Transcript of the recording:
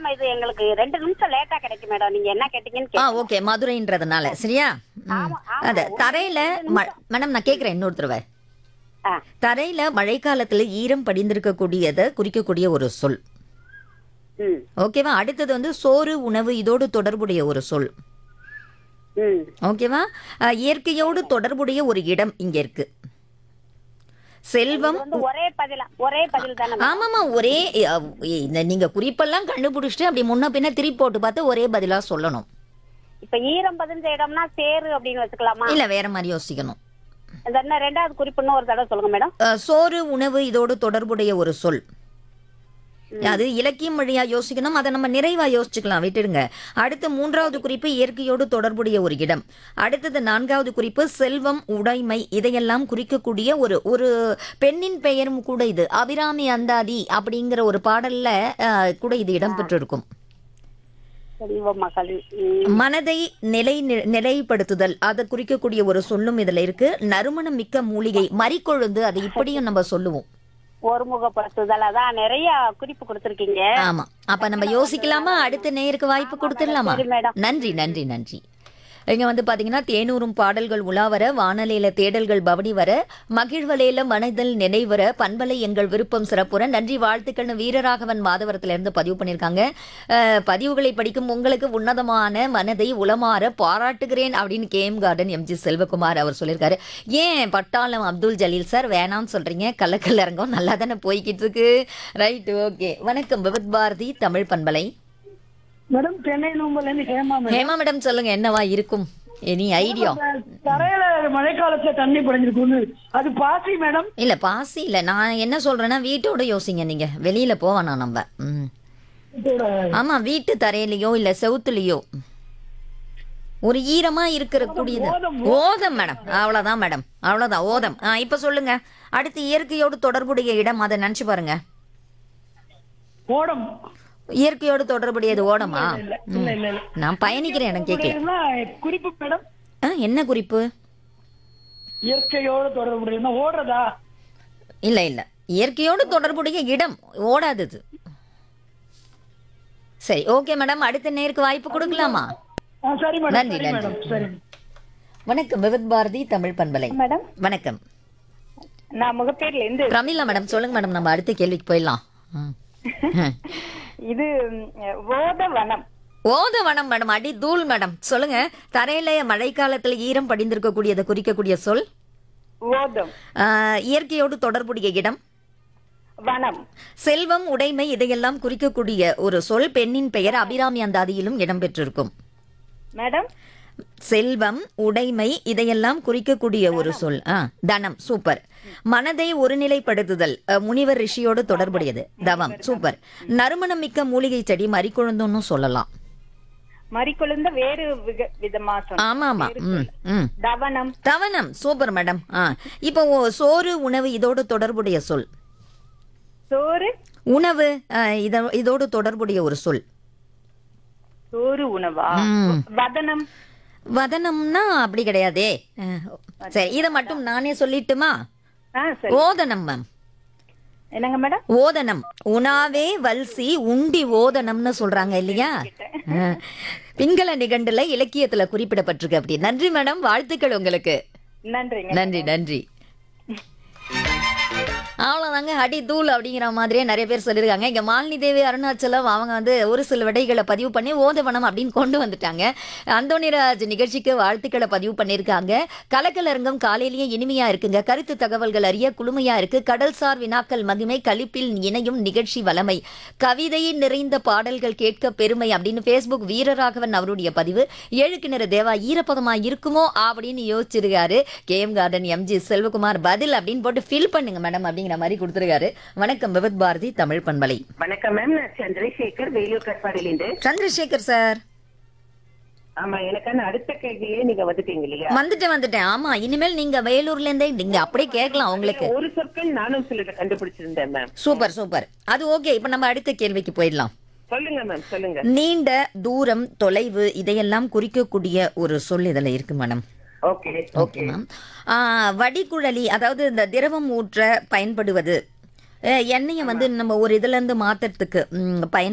Madam இது எங்களுக்கு 2 நிமிஷம் லேட்டா கிடைக்கும் மேடம். நீங்க என்ன கேட்டீங்கன்னு ஓகே, மதுரைன்றதுனால சரியா. ஆமா, ஆமா. அது தரையில மேடம் நான் கேக்குறேன் இன்னொரு தடவை. ஆ. தரையில மழைக்காலத்துல ஈரம் படிந்திருக்கக்கூடியதை குறிக்கக்கூடிய ஒரு சொல். ம், ஓகேவா. அடுத்தது வந்து சோறு உணவு இதோடு தொடர்புடைய ஒரு சொல். ம். ஓகேவா. இயற்கையோடு தொடர்புடைய ஒரு இடம் இங்க இருக்கு. செல்வம். இது வந்து ஒரே பதில் தானே மேடம்? ஆமாமா, ஒரே இந்த நீங்க குறிப்பெல்லாம் கண்டுபிடிச்சிட்டு அப்படி முன்ன பின்ன திருப்பி போட்டு பார்த்து ஒரே பதிலா சொல்லணும். இப்ப ஈரம் பதிஞ்ச இடம்னா சேரு அப்படின்னு வச்சுக்கலாமா? இல்ல, வேற மாதிரி யோசிக்கணும். இந்த என்ன 2வது குறிப்புன்னு ஒரு தடவை சொல்லுங்க மேடம். சோறு உணவு இதோடு தொடர்புடைய ஒரு சொல். அது இலக்கியம் வழியா யோசிக்கணும். அதை நம்ம நிறைவா யோசிச்சுக்கலாம், விட்டுடுங்க. அடுத்து 3வது குறிப்பு இயற்கையோடு தொடர்புடைய ஒரு இடம். அடுத்தது 4வது குறிப்பு செல்வம் உடைமை இதையெல்லாம் குறிக்கக்கூடிய ஒரு பெண்ணின் பெயரும் கூட. இது அபிராமி அந்தாதி அப்படிங்கிற ஒரு பாடல்ல கூட இது இடம்பெற்றிருக்கும். செல்வ மகள். மனதை நிலைப்படுத்துதல் அதை குறிக்கக்கூடிய ஒரு சொல்லும் இதுல இருக்கு. நறுமணம் மிக்க மூலிகை மறிக்கொழுந்து, அதை இப்படியும் நம்ம சொல்லுவோம். ஒருமுகப்படுத்துதல். அதான் நிறைய குறிப்பு கொடுத்திருக்கீங்க. ஆமா, அப்ப நம்ம யோசிக்கலாமா? அடுத்த நேருக்கு வாய்ப்பு கொடுத்துடலாமா? சரி மேடம். நன்றி நன்றி நன்றி. இங்க வந்து பாத்தீங்கன்னா தேனூரும் பாடல்கள் உலாவர, வானலையில தேடல்கள் பவனி வர, மகிழ்வலையில மனதில் நினைவர, பண்பலை எங்கள் விருப்பம் சிறப்புற. நன்றி வாழ்த்துக்கள்னு வீரராகவன் மாதவரத்துல இருந்து பதிவு பண்ணியிருக்காங்க. பதிவுகளை படிக்கும் உங்களுக்கு உன்னதமான மனதை உளமாற பாராட்டுகிறேன் அப்படின்னு KM கார்டன் MG செல்வகுமார் அவர் சொல்லியிருக்காரு. ஏன் பட்டாளம் அப்துல் ஜலீல் சார் வேணாம்னு சொல்றீங்க? கள்ளக்கல் அரங்கம் நல்லா தானே போய்கிட்டு இருக்கு. Right, okay. வணக்கம் விவித் பாரதி தமிழ் பண்பலை. Madam Chennai நூம்பல்ல Hema madam. Hema madam சொல்லுங்க, என்னவா இருக்கும்? Any idea? தரையில மழைக்காலத்துல தண்ணி படைஞ்சிருக்குன்னு அது பாசி மேடம். இல்ல, பாசி இல்ல. நான் என்ன சொல்றேன்னா வீட்டோட யோசிங்க. நீங்க வெளியில போவானா நம்ம. ஆமா, வீட்டு தரையிலயோ இல்ல செவுத்துலயோ ஒரு ஈரமா இருக்கிற கூடியது ஓதம் மேடம். அவ்வளவுதான் மேடம், அவ்வளவுதான் ஓதம். இப்ப சொல்லுங்க. அடுத்து இயற்கையோடு தொடர்புடைய இடம், அதை நினைச்சு பாருங்க. ஓடம். இயற்கையோடு தொடர்புடையது ஓடமா? இல்ல இல்ல இல்ல. நான் பயணிக்கிறேன், எனக்கு கேட்கல. குறிப்பு மேடம். என்ன குறிப்பு? இயற்கையோடு தொடர்புடைய ஓடுறதா? இல்ல இல்ல, இயற்கையோடு தொடர்புடைய இடம் ஓடாதது. சரி, ஓகே மேடம். அடுத்த நேருக்கு வாய்ப்பு கொடுக்கலாமா? சரி மேடம். நன்றி சரி நன்றி. மேடம். சரி. வணக்கம் விவித் பாரதி தமிழ் பண்பலை. மேடம் வணக்கம். நான் முகப்பேர்ல இருந்து பிரமிளா மேடம் சொல்லுங்க மேடம், நம்ம அடுத்த கேள்விக்கு போயிடலாம். இது ஓதவனம். ஓதவனம் மேடம், அடி தூள் மேடம். சொல்லுங்க. தரையில மழைக்காலத்துல ஈரம் படிந்திருக்க கூடியதை குறிக்கக்கூடிய சொல். ஓதம். இயற்கையோடு தொடர்புடைய இடம். வனம். செல்வம் உடைமை இதையெல்லாம் குறிக்கக்கூடிய ஒரு சொல். பெண்ணின் பெயர் அபிராமி அந்தாதியிலும் இடம்பெற்றிருக்கும். மேடம் செல்வம் உடைமை இதையெல்லாம் குறிக்கக்கூடிய ஒரு சொல். தனம். சூப்பர். மனதை ஒருநிலைப்படுத்துதல் முனிவர் ரிஷியோடு தொடர்புடையது. தவம். சூப்பர். நறுமணம் மிக்க மூலிகை செடி மறிக்கொழுந்துன்னு சொல்லலாம். மறிக்கொழுந்த வேறு விதமா சொன்ன. ஆமா ஆமா. தவனம். தவனம். Super madam. இப்போ சோறு உணவு இதோடு தொடர்புடைய சொல். சோறு உணவு இதோடு தொடர்புடைய ஒரு சொல். சோறு உணவா? வதனம். வதனம்னா அப்படி கிடையாதே. சரி, இதை மட்டும் நானே சொல்லிட்டுமா? ஓதனம் மேம். என்னங்க மேடம்? ஓதனம். உணாவே வல்சி உண்டி ஓதனம்னு சொல்றாங்க இல்லையா? பிங்கள நிகண்டுல இலக்கியத்துல குறிப்பிடப்பட்டிருக்கு. அப்படி. நன்றி மேடம், வாழ்த்துக்கள் உங்களுக்கு. நன்றிங்க. நன்றி நன்றி. அவ்வளோதாங்க, அடி தூள் அப்படிங்கிற மாதிரியே நிறைய பேர் சொல்லியிருக்காங்க. இங்கே மாலினி தேவி அருணாச்சலம் அவங்க வந்து ஒரு சில விடைகளை பதிவு பண்ணி ஓதவனம் அப்படின்னு கொண்டு வந்துட்டாங்க. அந்தோனிராஜ் நிகழ்ச்சிக்கு வாழ்த்துக்களை பதிவு பண்ணியிருக்காங்க. கலக்கலரங்கம் காலையிலேயே இனிமையா இருக்குங்க. கருத்து தகவல்கள் அறிய குளுமையா இருக்கு. கடல்சார் வினாக்கள் மகிமை கலிப்பில் இணையும் நிகழ்ச்சி வளமை. கவிதை நிறைந்த பாடல்கள் கேட்க பெருமை அப்படின்னு ஃபேஸ்புக் வீரராகவன் அவருடைய பதிவு. 7 கிணறு தேவா ஈரப்பதமா இருக்குமோ அப்படின்னு யோசிச்சிருக்காரு. KM கார்டன் MG செல்வகுமார் பதில் அப்படின்னு போட்டு ஃபில் பண்ணுங்க மேடம் அப்படிங்கிற மாதிரி கொடுத்திருக்காரு. வணக்கம் விவித் பாரதி தமிழ் பண்பலை. வணக்கம் மேம், நான் சந்திரசேகர், வேலூர் கட்பாடியிலிருந்து. சந்திரசேகர் சார். ஆமா, எனக்கான அடுத்த கேள்வியே நீங்க வந்துட்டீங்க இல்லையா? வந்துட்டேன். ஆமா, இனிமேல் நீங்க வேலூர்ல இருந்தே நீங்க அப்படியே கேட்கலாம். உங்களுக்கு ஒரு சொற்கள் நானும் சிலரை கண்டுபிடிச்சிருந்தேன் மேம். சூப்பர். அது ஓகே. இப்ப நம்ம அடுத்த கேள்விக்கு போயிடலாம். சொல்லுங்க மேம், சொல்லுங்க. நீண்ட தூரம் தொலைவு இதையெல்லாம் குறிக்கக்கூடிய ஒரு சொல் இதுல இருக்கு மேடம். Okay ma'am. வடிகுழலி, அதாவது இந்த திரவம் ஊற்ற பயன்படுவது. எண்ணெயை வந்து நம்ம ஒரு இதுல இருந்து மாத்துறதுக்கு பயன்